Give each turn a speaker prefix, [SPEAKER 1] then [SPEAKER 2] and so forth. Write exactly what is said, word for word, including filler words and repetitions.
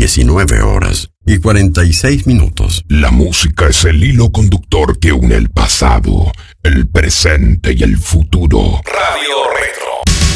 [SPEAKER 1] diecinueve horas y cuarenta y seis minutos.
[SPEAKER 2] La música es el hilo conductor que une el pasado, el presente y el futuro.
[SPEAKER 3] Radio Retro.